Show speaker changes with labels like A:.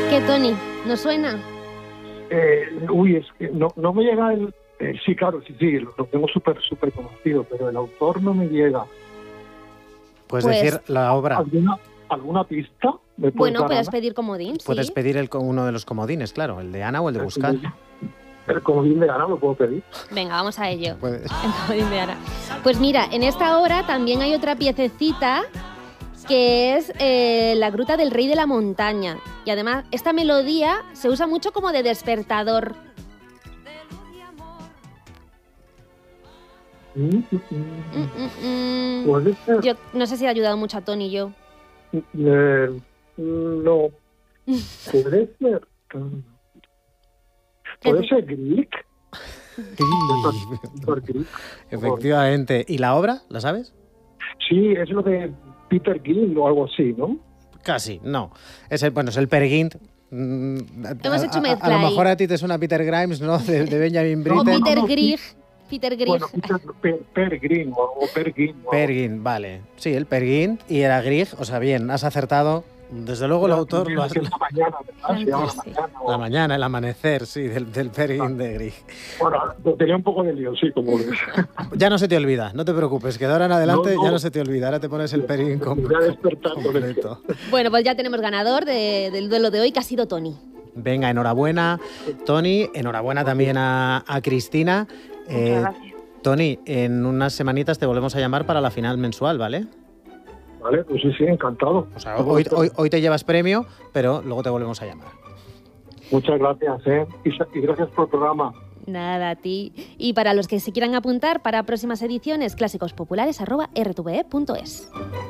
A: ¿Qué, Tony? ¿No suena?
B: Es que no me llega el... sí, claro, sí, lo tengo súper conocido, pero el autor no me llega.
C: Puedes decir la obra.
B: ¿Alguna pista?
A: Bueno, puedes pedir comodín, sí.
C: Puedes pedir uno de los comodines, claro, el de Ana o el de buscar.
B: ¿El comodín de Ana lo puedo pedir?
A: Venga, vamos a ello.
C: Puedes.
A: El comodín de Ana. Pues mira, en esta obra también hay otra piececita que es La Gruta del Rey de la Montaña. Y además, esta melodía se usa mucho como de despertador.
B: ¿Puede ser?
A: Yo no sé si ha ayudado mucho a Tony y yo.
B: No. ¿Puede ser? ¿Puede ser Grieg?
C: Efectivamente. ¿Y la obra? ¿La sabes?
B: Sí, es lo de Peter Grieg o algo así, ¿no?
C: Casi, no. Es el Peer Gynt.
A: Hemos hecho mezcla
C: a lo
A: ahí.
C: mejor a ti te suena Peter Grimes, ¿no? De Benjamin
A: O
C: Britten.
A: Peter Grieg. Peter Grieg.
B: Bueno, Peer Gynt o Peer Gynt.
C: Peer Gynt, vale. Sí, el Peer Gynt y era Grieg. O sea, bien, has acertado. Desde luego el autor lo has...
B: La mañana, ¿verdad? Se llama la mañana.
C: La mañana, el amanecer, sí, del Peer Gynt de Grieg.
B: Bueno, tenía un poco de lío, sí, como ves.
C: Ya no se te olvida, no te preocupes, que de ahora en adelante ya no se te olvida. Ahora te pones el Peer Gynt completo.
A: Bueno, pues ya tenemos ganador del duelo de hoy, que ha sido Tony.
C: Venga, enhorabuena, Tony. Enhorabuena también a Cristina.
D: Muchas gracias.
C: Tony, en unas semanitas te volvemos a llamar para la final mensual, ¿vale?
B: Vale, pues sí, encantado.
C: O sea, hoy te llevas premio, pero luego te volvemos a llamar.
B: Muchas gracias, y gracias por el programa.
A: Nada, a ti. Y para los que se quieran apuntar para próximas ediciones, clásicospopulares@rtve.es.